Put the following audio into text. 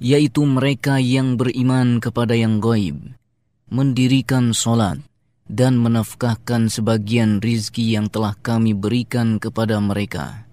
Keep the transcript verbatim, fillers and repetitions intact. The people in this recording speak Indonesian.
yaitu mereka yang beriman kepada yang gaib, mendirikan solat, dan menafkahkan sebagian rizki yang telah kami berikan kepada mereka.